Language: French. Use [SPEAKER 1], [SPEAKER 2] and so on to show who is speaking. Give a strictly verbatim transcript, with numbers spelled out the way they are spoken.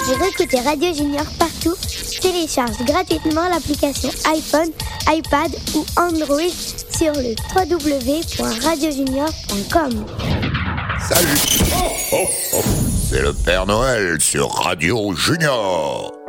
[SPEAKER 1] Pour écouter Radio Junior partout, télécharge gratuitement l'application iPhone, iPad ou Android sur le w w w point radio junior point com.
[SPEAKER 2] Salut, oh, oh, oh. C'est le Père Noël sur Radio Junior.